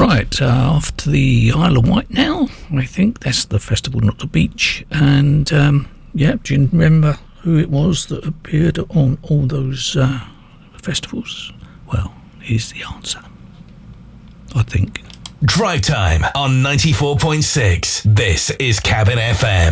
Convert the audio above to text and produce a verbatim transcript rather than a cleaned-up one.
Right, uh, off to the Isle of Wight now. I think that's the festival, not the beach. And, um, yeah, do you remember who it was that appeared on all those uh, festivals? Well, here's the answer, I think. Drive Time on ninety-four point six. This is Cabin F M.